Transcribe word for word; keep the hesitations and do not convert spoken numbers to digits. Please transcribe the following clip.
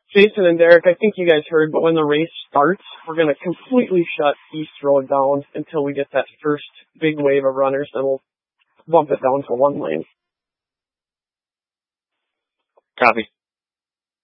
Jason and Derek, I think you guys heard, but when the race starts, we're going to completely shut East Road down until we get that first big wave of runners, then we'll bump it down to one lane. Copy.